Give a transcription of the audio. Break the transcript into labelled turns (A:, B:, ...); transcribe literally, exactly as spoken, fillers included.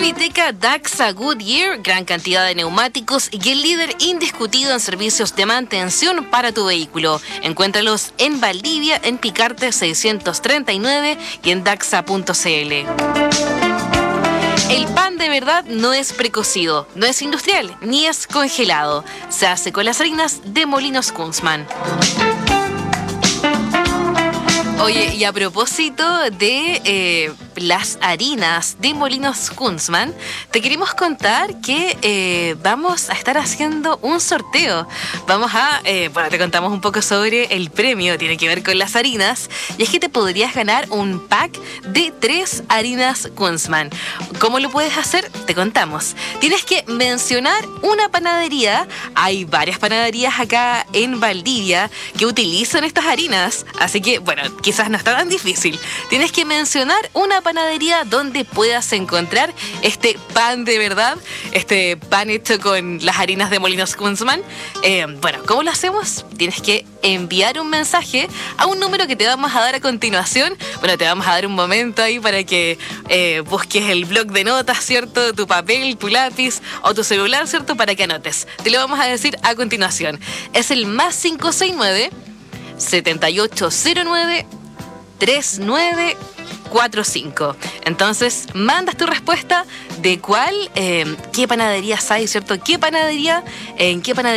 A: Viteca Daxa Goodyear, gran cantidad de neumáticos y el líder indiscutido en servicios de mantención para tu vehículo. Encuéntralos en Valdivia, en Picarte seiscientos treinta y nueve y en daxa punto c l. El pan de verdad no es precocido, no es industrial, ni es congelado. Se hace con las harinas de Molinos Kunzmann. Oye, y a propósito de eh, las harinas de Molinos Kunzmann, te queremos contar que eh, vamos a estar haciendo un sorteo. Vamos a, eh, bueno, te contamos un poco sobre el premio, tiene que ver con las harinas, y es que te podrías ganar un pack de tres harinas Kunzmann. ¿Cómo lo puedes hacer? Te contamos. Tienes que mencionar una panadería. Hay varias panaderías acá en Valdivia que utilizan estas harinas, así que, bueno, quizás no está tan difícil. Tienes que mencionar una panadería donde puedas encontrar este pan de verdad, este pan hecho con las harinas de Molinos Kunzmann. Eh, bueno, ¿cómo lo hacemos? Tienes que enviar un mensaje a un número que te vamos a dar a continuación. Bueno, te vamos a dar un momento ahí para que eh, busques el bloc de notas, ¿cierto? Tu papel, tu lápiz o tu celular, ¿cierto? Para que anotes. Te lo vamos a decir a continuación. Es el más cinco seis nueve, siete ocho cero nueve, tres nueve cuatro cinco. Entonces, mandas tu respuesta de cuál, eh, qué panaderías hay, ¿cierto? ¿Qué panadería, en qué panadería